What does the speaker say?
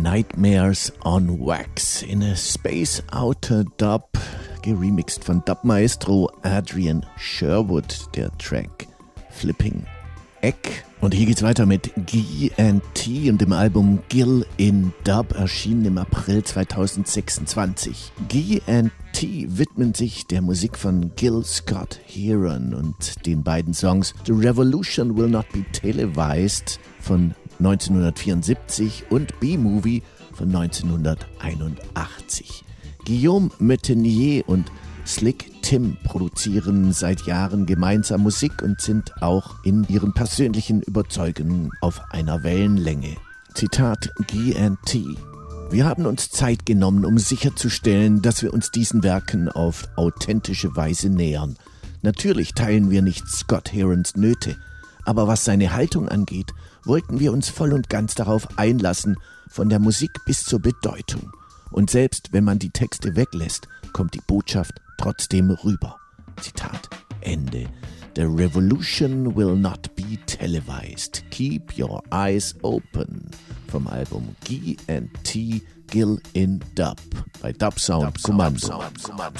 Nightmares on Wax in a Space Outer Dub, geremixed von Dub-Maestro Adrian Sherwood, der Track Flipping Egg. Und hier geht's weiter mit G&T und dem Album Gill in Dub, erschienen im April 2026. G&T widmen sich der Musik von Gil Scott-Heron und den beiden Songs The Revolution Will Not Be Televised von 1974 und B-Movie von 1981. Guillaume Metenier und Slick Tim produzieren seit Jahren gemeinsam Musik und sind auch in ihren persönlichen Überzeugungen auf einer Wellenlänge. Zitat G&T: Wir haben uns Zeit genommen, um sicherzustellen, dass wir uns diesen Werken auf authentische Weise nähern. Natürlich teilen wir nicht Scott Herons Nöte, aber was seine Haltung angeht, wollten wir uns voll und ganz darauf einlassen, von der Musik bis zur Bedeutung. Und selbst wenn man die Texte weglässt, kommt die Botschaft trotzdem rüber. Zitat Ende. The revolution will not be televised. Keep your eyes open. Vom Album G&T Gill in Dub bei Dub Sound Kommando.